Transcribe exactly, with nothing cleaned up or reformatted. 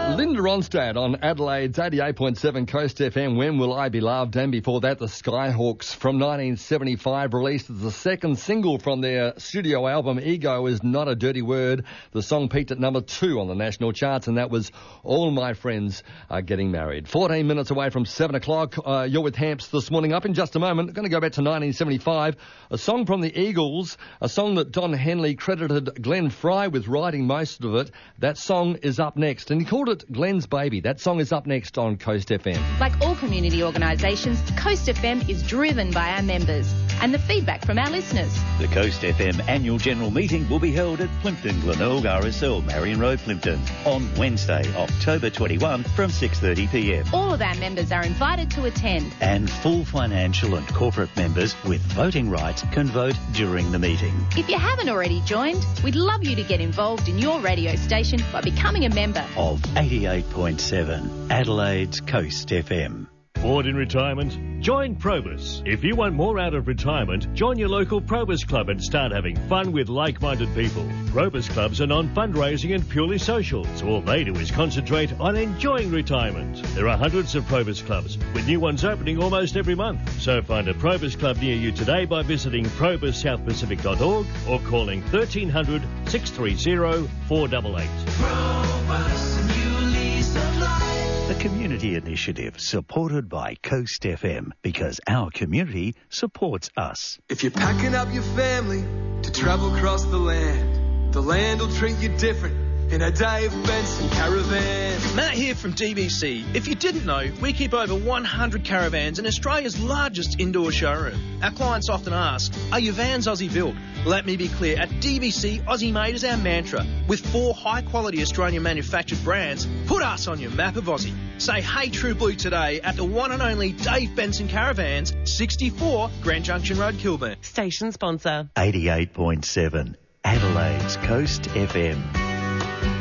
Linda Ronstadt on Adelaide's eighty-eight point seven Coast F M, When Will I Be Loved? And before that, the Skyhawks from nineteen seventy-five, released as the second single from their studio album, Ego Is Not a Dirty Word. The song peaked at number two on the national charts, and that was All My Friends Are Getting Married. fourteen minutes away from seven o'clock. Uh, you're with Hamps this morning. Up in just a moment, going to go back to nineteen seventy-five. A song from the Eagles, a song that Don Henley credited Glenn Fry with writing most of it. That song is up next, and he called it Glenn's Baby. That song is up next on Coast F M. Like all community organisations, Coast F M is driven by our members and the feedback from our listeners. The Coast F M annual general meeting will be held at Plympton Glenelg R S L, Marion Road, Plympton, on Wednesday, October twenty-first from six thirty p m. All of our members are invited to attend. And full financial and corporate members with voting rights can vote during the meeting. If you haven't already joined, we'd love you to get involved in your radio station by becoming a member of eighty-eight point seven Adelaide's Coast F M. Bored in retirement? Join Probus. If you want more out of retirement, join your local Probus Club and start having fun with like-minded people. Probus Clubs are non-fundraising and purely social, so all they do is concentrate on enjoying retirement. There are hundreds of Probus Clubs, with new ones opening almost every month. So find a Probus Club near you today by visiting probus south pacific dot org or calling thirteen hundred, six three zero, four eight eight. Probus, new lease of life. A community initiative supported by Coast F M, because our community supports us. If you're packing up your family to travel across the land, the land will treat you different in a Dave Benson caravan. Matt here from D B C. If you didn't know, we keep over one hundred caravans in Australia's largest indoor showroom. Our clients often ask, are your vans Aussie built? Let me be clear, at D B C, Aussie made is our mantra. With four high-quality Australian manufactured brands, put us on your map of Aussie. Say hey True Blue today at the one and only Dave Benson Caravans, sixty-four Grand Junction Road, Kilburn. Station sponsor. eighty-eight point seven Adelaide's Coast F M.